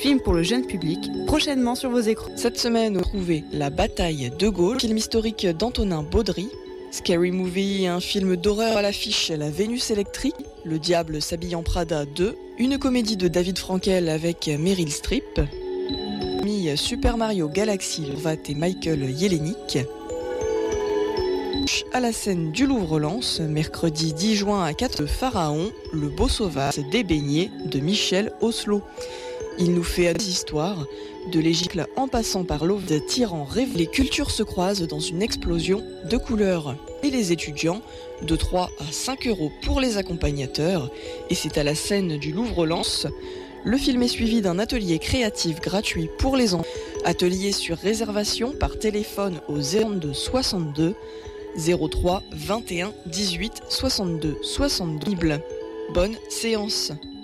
film pour le jeune public, prochainement sur vos écrans. Cette semaine, retrouvez La bataille de Gaulle, film historique d'Antonin Baudry. Scary Movie, un film d'horreur à l'affiche, La Vénus électrique, Le diable s'habille en Prada 2, une comédie de David Frankel avec Meryl Streep, Super Mario Galaxy, Vat et Michael Jelenic. À la scène du Louvre-Lens, mercredi 10 juin à 4, Pharaon, Le Beau Sauvage des beignets de Michel Oslo. Il nous fait des histoires, de l'Égypte en passant par l'Ovid tyran rêve. Les cultures se croisent dans une explosion de couleurs. Et les étudiants, de 3 à 5 euros pour les accompagnateurs. Et c'est à la scène du Louvre-Lens. Le film est suivi d'un atelier créatif gratuit pour les enfants. Atelier sur réservation par téléphone au 02 62 03 21 18 62 62. Bonne séance.